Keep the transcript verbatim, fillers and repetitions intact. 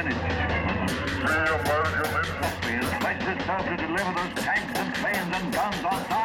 minutes. See American infantry. It pledged itself to deliver those tanks and planes and guns on time.